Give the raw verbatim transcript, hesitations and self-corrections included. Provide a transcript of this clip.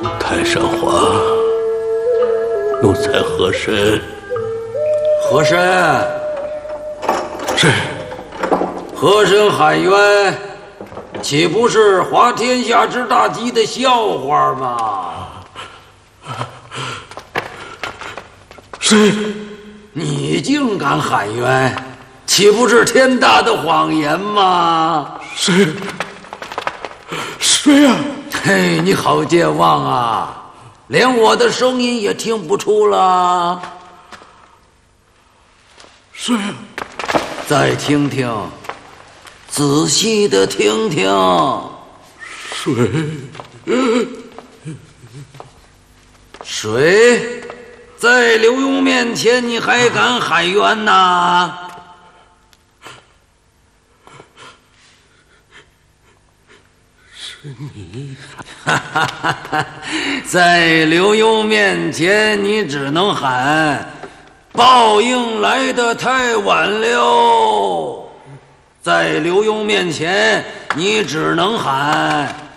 太上皇，奴才和珅。 和珅， 是。 和珅喊冤，岂不是滑天下之大稽的笑话吗？ 是。 你竟敢喊冤，岂不是天大的谎言吗？ 是。谁呀？ 嘿，你好健忘啊，连我的声音也听不出了。 谁呀？ 再听听，仔细的听听。 谁？ 谁？在刘墉面前你还敢喊冤呐？ 是你。 在刘墉面前你只能喊报应来得太晚了，在刘墉面前你只能喊